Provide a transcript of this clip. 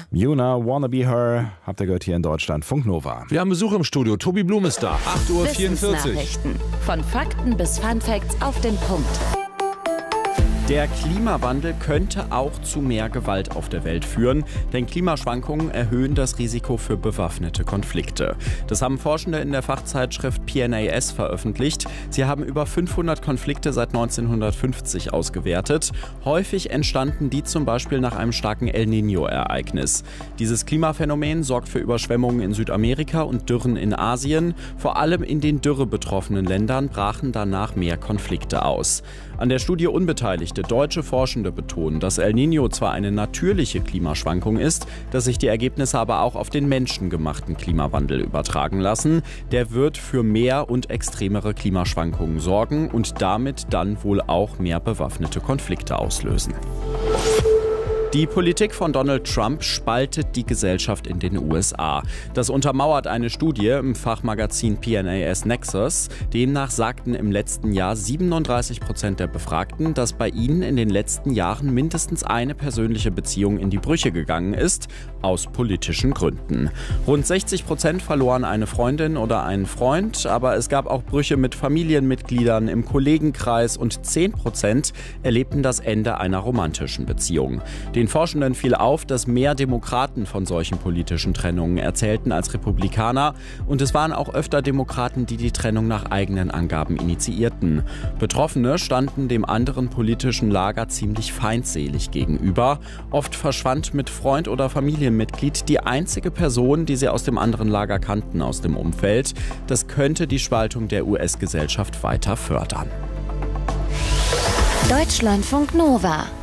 Yuna, Wanna Be Her, habt ihr gehört hier in Deutschland, Funk Nova. Wir haben Besuch im Studio, Tobi Blum ist da, 8:44 Uhr. Wissensnachrichten. Von Fakten bis Funfacts auf den Punkt. Der Klimawandel könnte auch zu mehr Gewalt auf der Welt führen, denn Klimaschwankungen erhöhen das Risiko für bewaffnete Konflikte. Das haben Forschende in der Fachzeitschrift PNAS veröffentlicht. Sie haben über 500 Konflikte seit 1950 ausgewertet. Häufig entstanden die zum Beispiel nach einem starken El Niño-Ereignis. Dieses Klimaphänomen sorgt für Überschwemmungen in Südamerika und Dürren in Asien. Vor allem in den dürrebetroffenen Ländern brachen danach mehr Konflikte aus. An der Studie unbeteiligte deutsche Forschende betonen, dass El Niño zwar eine natürliche Klimaschwankung ist, dass sich die Ergebnisse aber auch auf den menschengemachten Klimawandel übertragen lassen. Der wird für mehr und extremere Klimaschwankungen sorgen und damit dann wohl auch mehr bewaffnete Konflikte auslösen. Die Politik von Donald Trump spaltet die Gesellschaft in den USA. Das untermauert eine Studie im Fachmagazin PNAS Nexus. Demnach sagten im letzten Jahr 37% der Befragten, dass bei ihnen in den letzten Jahren mindestens eine persönliche Beziehung in die Brüche gegangen ist, aus politischen Gründen. Rund 60% verloren eine Freundin oder einen Freund, aber es gab auch Brüche mit Familienmitgliedern im Kollegenkreis und 10% erlebten das Ende einer romantischen Beziehung. Den Forschenden fiel auf, dass mehr Demokraten von solchen politischen Trennungen erzählten als Republikaner und es waren auch öfter Demokraten, die die Trennung nach eigenen Angaben initiierten. Betroffene standen dem anderen politischen Lager ziemlich feindselig gegenüber. Oft verschwand mit Freund oder Familienmitglied die einzige Person, die sie aus dem anderen Lager kannten, aus dem Umfeld. Das könnte die Spaltung der US-Gesellschaft weiter fördern. Deutschlandfunk Nova.